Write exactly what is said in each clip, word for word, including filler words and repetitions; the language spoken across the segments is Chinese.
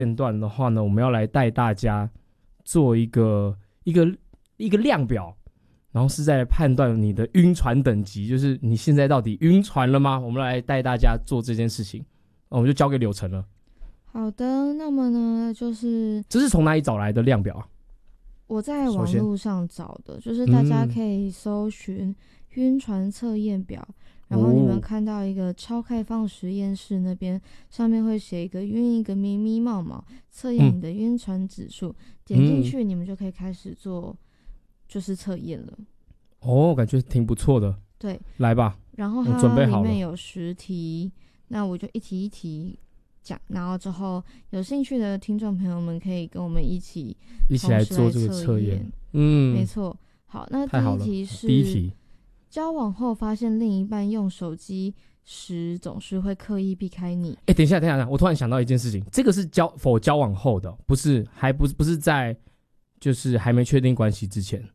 片段的话呢，我们要来带大家做一个一个一个量表，然后是在判断你的晕船等级，就是你现在到底晕船了吗？我们来带大家做这件事情，我们就交给柳橙了。 好的，那么呢，就是这是从哪里找来的量表啊？ 我在网络上找的，就是大家可以搜寻晕船测验表，嗯、然后你们看到一个超开放实验室那边，上面会写一个晕一个咪咪冒冒，测验你的晕船指数，嗯、点进去你们就可以开始做就是测验了。 哦，感觉挺不错的。 对， 来吧。 然后它里面有十题，那我就一题一题讲，然后之后有兴趣的听众朋友们可以跟我们一起一起来做这个测验。嗯， 没错。好，那第一题是第一题， 交往后发现另一半用手机时总是会刻意避开你。 哎，等一下，等一下，我突然想到一件事情，这个是交否交往后的，不是还不是不是在就是还没确定关系之前。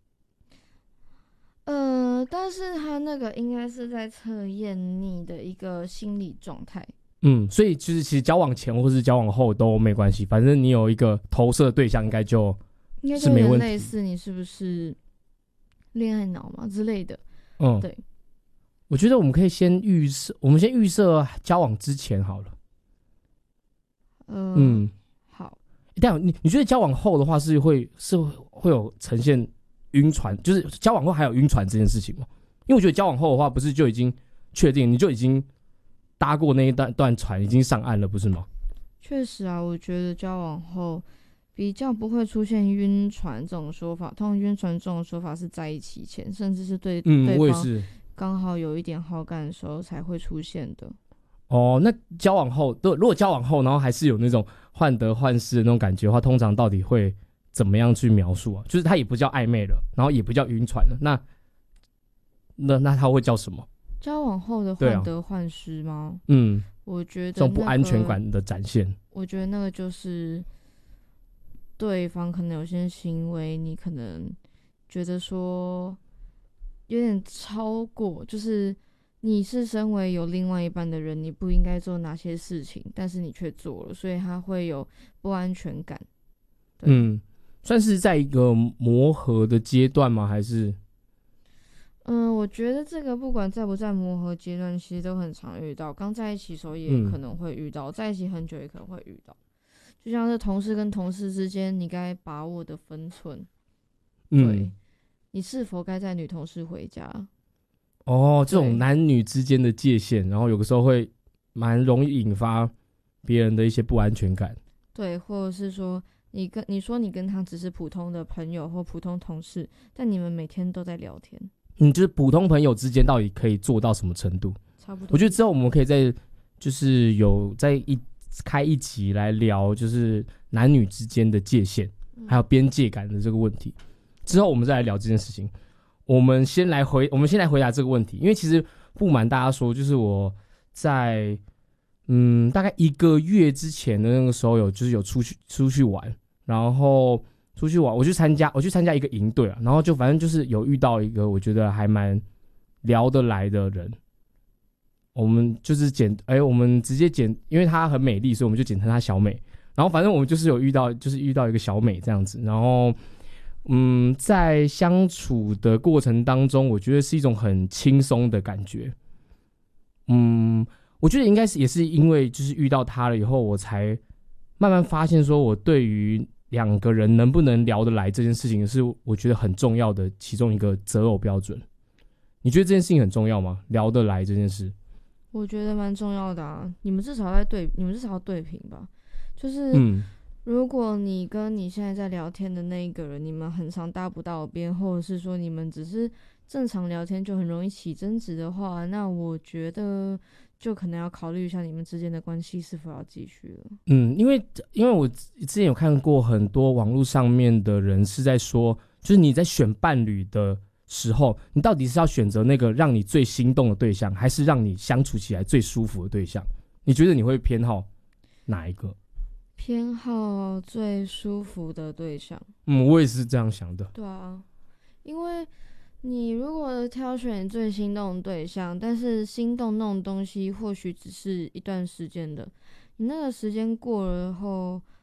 呃，但是他那个应该是在测验你的一个心理状态。 嗯，所以就是其实交往前或是交往后都没关系，反正你有一个投射的对象，应该就应该就有点类似你是不是恋爱脑嘛之类的。嗯，对。 我觉得我们可以先预设，我们先预设交往之前好了。 呃、嗯，好。 但你你觉得交往后的话是会是会有呈现晕船，就是交往后还有晕船这件事情吗？因为我觉得交往后的话，不是就已经确定，你就已经搭过那一段段船，已经上岸了，不是吗？ 确实啊，我觉得交往后比较不会出现晕船这种说法。通常晕船这种说法是在一起前，甚至是对对方刚好有一点好感的时候才会出现的。 哦，那交往后，如果交往后，然后还是有那种患得患失的那种感觉的话，通常到底会怎么样去描述啊？就是它也不叫暧昧了，然后也不叫晕船了，那那那它会叫什么？ 交往后的患得患失吗？ 啊、嗯， 我觉得、那个、 这种不安全感的展现。 我觉得那个就是对方可能有些行为，你可能觉得说有点超过，就是你是身为有另外一半的人，你不应该做哪些事情，但是你却做了，所以他会有不安全感。 嗯，算是在一个磨合的阶段吗？还是？ 嗯，我觉得这个不管在不在磨合阶段，其实都很常遇到。刚在一起的时候也可能会遇到，嗯、在一起很久也可能会遇到。就像是同事跟同事之间，你该把握的分寸。嗯，对，你是否该带女同事回家？ 哦，这种男女之间的界限，然后有的时候会蛮容易引发别人的一些不安全感。 对，或者是说你跟你说你跟他只是普通的朋友或普通同事，但你们每天都在聊天。 嗯，就是普通朋友之间到底可以做到什么程度？ 差不多。 我觉得之后我们可以再就是有在一开一集来聊，就是男女之间的界限，嗯、还有边界感的这个问题。之后我们再来聊这件事情。我们先来回，我们先来回答这个问题，因为其实不瞒大家说，就是我在嗯大概一个月之前的那个时候有就是有出去出去玩，然后。出去玩，我去参加，我去参加一个营队啊，然后就反正就是有遇到一个我觉得还蛮聊得来的人，我们就是简，哎、欸，我们直接简，因为她很美丽，所以我们就简称她小美。然后反正我们就是有遇到，就是遇到一个小美这样子，然后嗯，在相处的过程当中，我觉得是一种很轻松的感觉。嗯，我觉得应该是也是因为就是遇到她了以后，我才慢慢发现说我对于两个人能不能聊得来这件事情是我觉得很重要的其中一个择偶标准。你觉得这件事情很重要吗？聊得来这件事？ 我觉得蛮重要的啊。你们至少在对，你们至少要对平吧。就是， 嗯， 如果你跟你现在在聊天的那一个人，你们很常搭不到边，或者是说你们只是正常聊天就很容易起争执的话，那我觉得就可能要考虑一下你们之间的关系是否要继续了。 嗯，因为因为我之前有看过很多网络上面的人是在说，就是你在选伴侣的时候，你到底是要选择那个让你最心动的对象，还是让你相处起来最舒服的对象？你觉得你会偏好哪一个？ 偏好最舒服的对象。 嗯，我也是这样想的。 对啊，因为你如果挑选最心动的对象，但是心动那种东西或许只是一段时间的，你那个时间过了后，